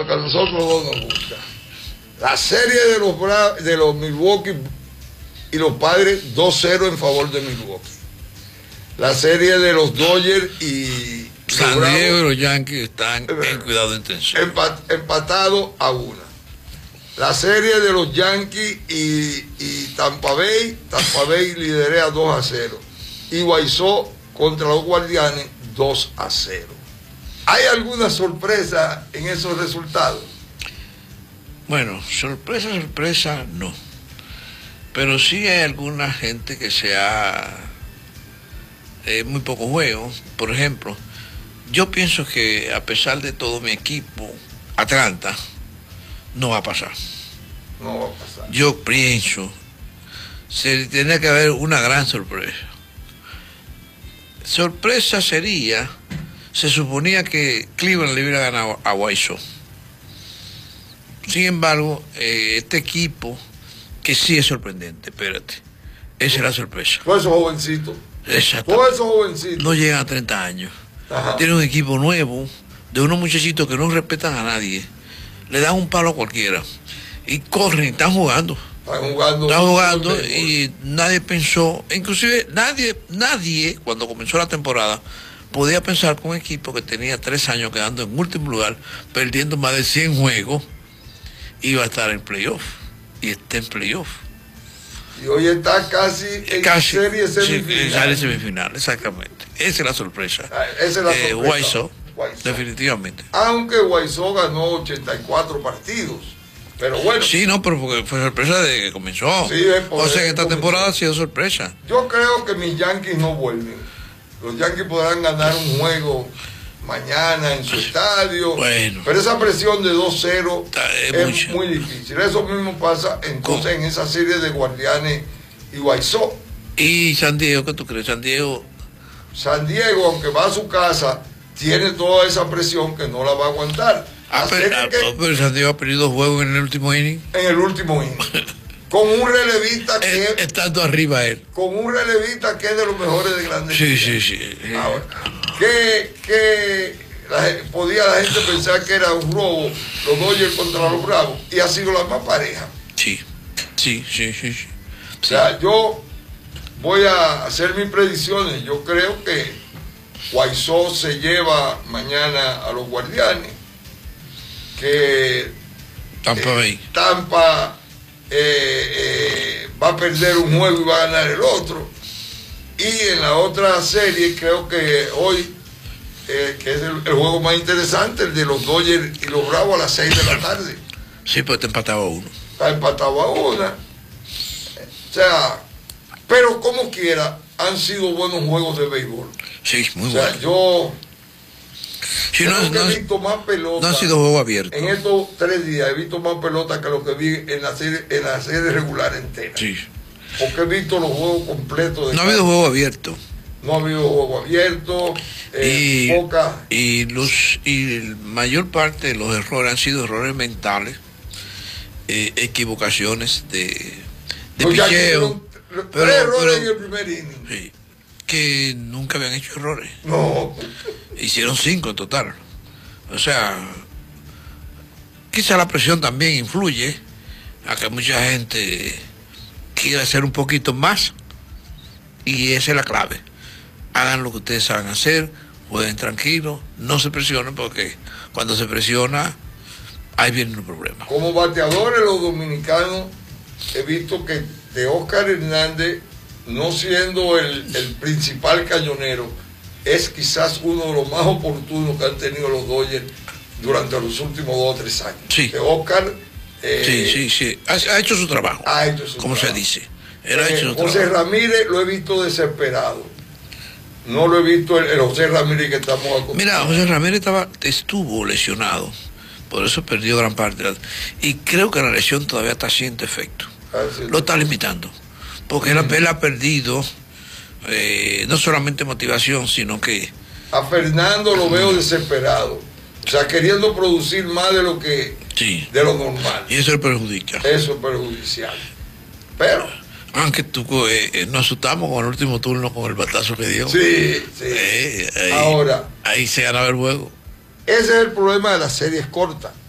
lo que a nosotros dos nos gusta. La serie de los Milwaukee y los Padres, 2-0 en favor de Milwaukee. La serie de los Dodgers y San Diego y los Yankees están en cuidado intensivo. Empatado a 1. La serie de los Yankees y Tampa Bay liderea 2-0. Y Guaysó contra los Guardianes 2-0. ¿Hay alguna sorpresa en esos resultados? Bueno, sorpresa no. Pero sí hay alguna gente que se ha... muy poco juego. Por ejemplo, yo pienso que a pesar de todo mi equipo, Atlanta no va a pasar. No va a pasar. Yo pienso, se tiene que haber una gran sorpresa. Sorpresa sería, se suponía que Cleveland le hubiera ganado a Guaysó. Sin embargo, este equipo, que sí es sorprendente, espérate, esa es la sorpresa. Todos esos jovencitos. Exacto. Todos esos jovencitos. No llegan a 30 años. Ajá. Tiene un equipo nuevo, de unos muchachitos que no respetan a nadie. Le dan un palo a cualquiera. Y corren, están jugando. Están jugando y nadie pensó, inclusive nadie cuando comenzó la temporada podía pensar que un equipo que tenía 3 años quedando en último lugar, perdiendo más de 100 juegos, iba a estar en playoff. Y está en playoff. Y hoy está casi en serie semifinal. Sí, serie semifinal, exactamente. Esa es la sorpresa. Esa es la sorpresa. Guaysó, definitivamente. Aunque Guaysó ganó 84 partidos. Pero bueno. Sí, no, pero porque fue sorpresa de que comenzó. Sí, o sea que esta temporada ha sido sorpresa. Yo creo que mis Yankees no vuelven. Los Yankees podrán ganar un juego mañana en su estadio. Bueno. Pero esa presión de 2-0 es muy difícil. Eso mismo pasa entonces en esa serie de Guardianes y Guaysó. ¿Y San Diego, qué tú crees? San Diego, aunque va a su casa, tiene toda esa presión que no la va a aguantar. Pero San Diego ha perdido juegos en el último inning. En el último inning. Con un relevista que estando arriba él. Con un relevista que es de los mejores de Grandes Sí, Ligas. sí. Ahora, podía la gente pensar que era un robo los Dodgers contra los Bravos, y ha sido la más pareja. Sí. O sea, yo voy a hacer mis predicciones. Yo creo que Guaysó se lleva mañana a los Guardianes, que Tampa va a perder un juego y va a ganar el otro. Y en la otra serie creo que hoy, que es el juego más interesante, el de los Dodgers y los Bravos a las 6 de la tarde. Sí, pues está empatado a 1. Está empatado a 1. O sea, pero como quiera, han sido buenos juegos de béisbol. Sí, muy bueno. O sea, yo creo que he visto más pelota. No ha sido juego abierto. En estos 3 días he visto más pelota que lo que vi en la serie regular entera. Sí. Porque he visto los juegos completos. No ha habido juego abierto. No ha habido juego abierto. Y mayor parte de los errores han sido errores mentales, equivocaciones de picheo. 3 errores en el primer inning. Sí, que nunca habían hecho errores. No. Hicieron 5 en total. O sea, quizá la presión también influye a que mucha gente quiera hacer un poquito más, y esa es la clave. Hagan lo que ustedes saben hacer, jueguen tranquilos, no se presionen, porque cuando se presiona ahí vienen los problemas. Como bateadores los dominicanos, he visto que de Oscar Hernández, no siendo el principal cañonero, es quizás uno de los más oportunos que han tenido los Dodgers durante los últimos 2 o 3 años. Sí. De Oscar sí. Ha hecho su trabajo. Como se dice. José Ramírez lo he visto desesperado. No lo he visto el José Ramírez que estamos acostumbrados. Mira, José Ramírez estuvo lesionado, por eso perdió gran parte. Y creo que la lesión todavía está haciendo efecto. Lo está limitando. Porque él ha perdido no solamente motivación, sino que... A Fernando lo veo desesperado. O sea, queriendo producir más de lo que... Sí. De lo normal. Y eso le perjudica. Eso es perjudicial. Pero... Aunque nos asustamos con el último turno, con el batazo que dio. Sí. Ahora... Ahí se ganaba el juego. Ese es el problema de las series cortas.